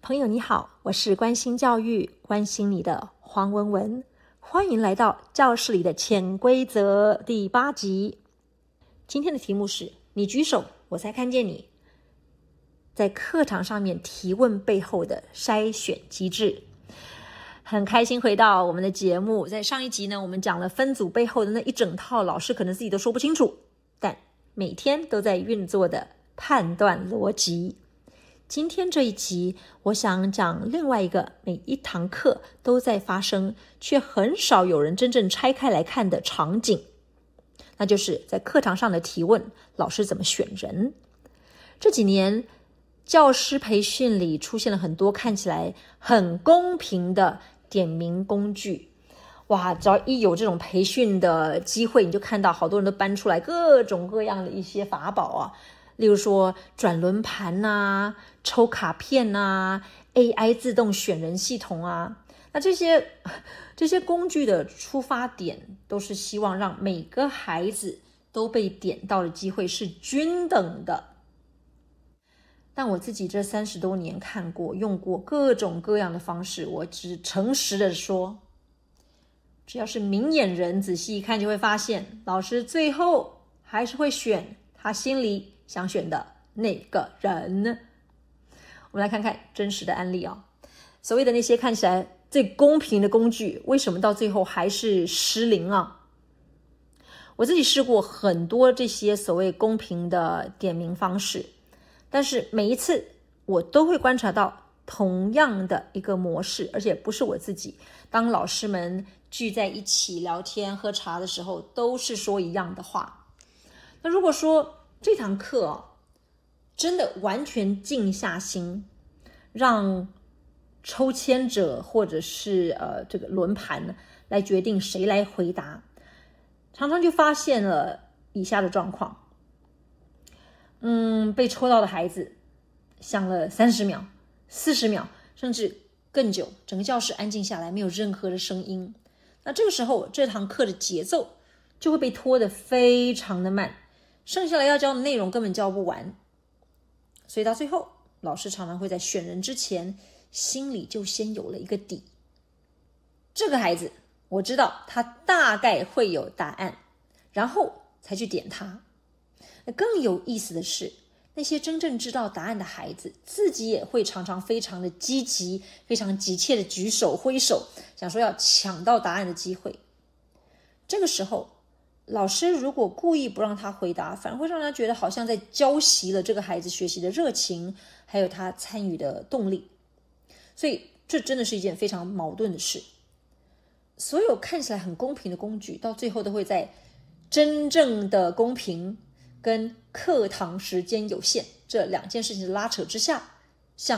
朋友你好，我是关心教育、关心你的黄文文，欢迎来到教室里的潜规则第8集。今天的题目是：你举手，我才看见你。在课堂上面提问背后的筛选机制。很开心回到我们的节目。在上一集呢，我们讲了分组背后的那一整套，老师可能自己都说不清楚，但每天都在运作的判断逻辑。今天这一集，我想讲另外一个每一堂课都在发生，却很少有人真正拆开来看的场景，那就是在课堂上的提问，老师怎么选人。这几年教师培训里出现了很多看起来很公平的点名工具。哇，只要一有这种培训的机会，你就看到好多人都搬出来各种各样的一些法宝啊，例如说转轮盘啊、抽卡片啊、AI 自动选人系统啊。那这些工具的出发点都是希望让每个孩子都被点到的机会是均等的。但我自己这30多年看过、用过各种各样的方式，我只诚实的说，只要是明眼人仔细一看就会发现，老师最后还是会选他心里想选的那个人。我们来看看真实的案例啊。所谓的那些看起来最公平的工具，为什么到最后还是失灵啊？我自己试过很多这些所谓公平的点名方式，但是每一次我都会观察到同样的一个模式，而且不是我自己。当老师们聚在一起聊天喝茶的时候，都是说一样的话。那如果说这堂课真的完全静下心，让抽签者或者是这个轮盘来决定谁来回答，常常就发现了以下的状况。被抽到的孩子想了30秒、40秒，甚至更久，整个教室安静下来，没有任何的声音。那这个时候，这堂课的节奏就会被拖得非常的慢，剩下来要教的内容根本教不完。所以到最后，老师常常会在选人之前，心里就先有了一个底。这个孩子，我知道他大概会有答案，然后才去点他。更有意思的是，那些真正知道答案的孩子，自己也会常常非常的积极、非常急切的举手挥手，想说要抢到答案的机会。这个时候，老师如果故意不让他回答，反而会让他觉得好像在浇熄了这个孩子学习的热情，还有他参与的动力。所以这真的是一件非常矛盾的事。所有看起来很公平的工具，到最后都会在真正的公平跟课堂时间有限这2件事情的拉扯之下，